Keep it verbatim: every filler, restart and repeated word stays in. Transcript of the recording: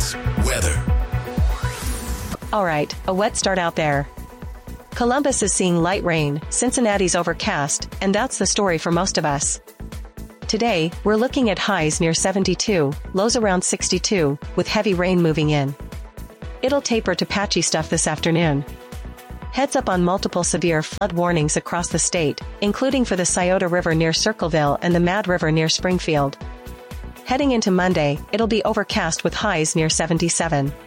Sports. Weather. All right, a wet start out there. Columbus is seeing light rain, Cincinnati's overcast, and that's the story for most of us. Today, we're looking at highs near seventy-two, lows around sixty-two, with heavy rain moving in. It'll taper to patchy stuff this afternoon. Heads up on multiple severe flood warnings across the state, including for the Scioto River near Circleville and the Mad River near Springfield. Heading into Monday, it'll be overcast with highs near seventy-seven.